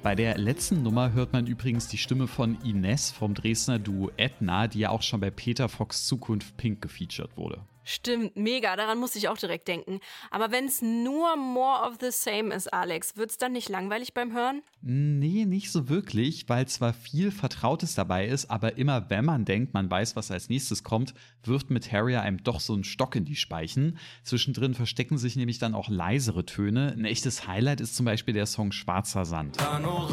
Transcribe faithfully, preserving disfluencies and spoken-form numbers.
Bei der letzten Nummer hört man übrigens die Stimme von Ines vom Dresdner Duo Edna, die ja auch schon bei Peter Fox Zukunft Pink gefeatured wurde. Stimmt, mega, daran musste ich auch direkt denken. Aber wenn es nur more of the same ist, Alex, wird's dann nicht langweilig beim Hören? Nee, nicht so wirklich, weil zwar viel Vertrautes dabei ist, aber immer wenn man denkt, man weiß, was als nächstes kommt, wirft Materia einem doch so einen Stock in die Speichen. Zwischendrin verstecken sich nämlich dann auch leisere Töne. Ein echtes Highlight ist zum Beispiel der Song Schwarzer Sand. Panorama.